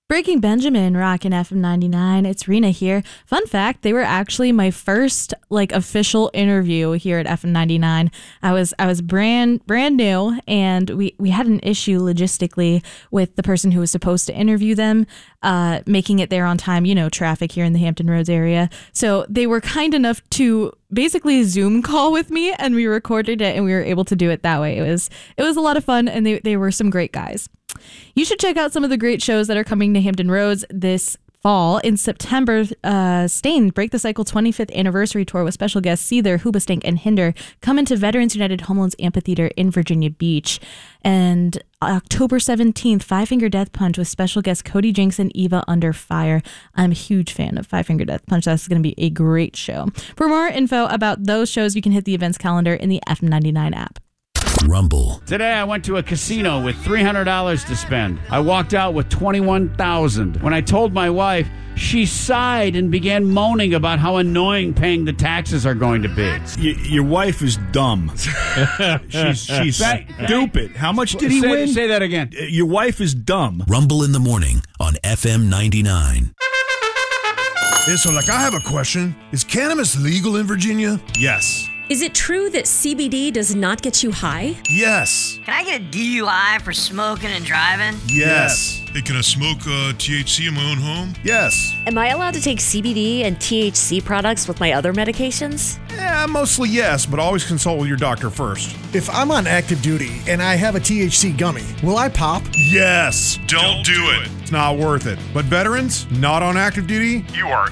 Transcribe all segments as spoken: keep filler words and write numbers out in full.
Breaking Benjamin, rockin' F M ninety-nine. It's Rena here. Fun fact, they were actually my first like official interview here at F M ninety-nine. I was I was brand brand new, and we, we had an issue logistically with the person who was supposed to interview them, uh, making it there on time, you know, traffic here in the Hampton Roads area. So they were kind enough to basically Zoom call with me, and we recorded it, and we were able to do it that way. It was it was a lot of fun, and they, they were some great guys. You should check out some of the great shows that are coming to Hampton Roads this fall. In September, uh, Stain Break the Cycle twenty-fifth Anniversary Tour with special guests Seether, Hoobastank, and Hinder come into Veterans United Home Loans Amphitheater in Virginia Beach. And October seventeenth, Five Finger Death Punch with special guests Cody Jinks and Eva Under Fire. I'm a huge fan of Five Finger Death Punch. That's going to be a great show. For more info about those shows, you can hit the events calendar in the F M ninety-nine app. Rumble. Today I went to a casino with three hundred dollars to spend. I walked out with twenty-one thousand dollars. When I told my wife, she sighed and began moaning about how annoying paying the taxes are going to be. Y- your wife is dumb. she's she's That- stupid. How much did he say, win? Say that again. Uh, Your wife is dumb. Rumble in the morning on F M ninety-nine. Yeah, so, like, I have a question. Is cannabis legal in Virginia? Yes. Is it true that C B D does not get you high? Yes. Can I get a D U I for smoking and driving? Yes. Hey, can I smoke uh, T H C in my own home? Yes. Am I allowed to take C B D and T H C products with my other medications? Yeah, mostly yes, but always consult with your doctor first. If I'm on active duty and I have a T H C gummy, will I pop? Yes. Don't do it. It's not worth it. But veterans, not on active duty, you are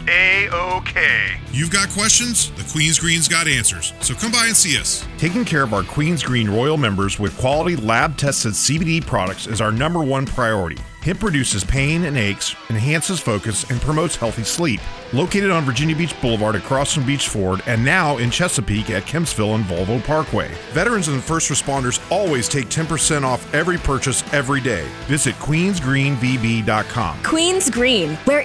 A-OK. You've got questions? The Queen's Green's got answers. So come by and see us. Taking care of our Queen's Green Royal members with quality lab-tested C B D products is our number one priority. Hemp reduces pain and aches, enhances focus, and promotes healthy sleep. Located on Virginia Beach Boulevard across from Beach Ford, and now in Chesapeake at Kempsville and Volvo Parkway. Veterans and first responders always take ten percent off every purchase every day. Visit queens green v b dot com. Queen's Green, where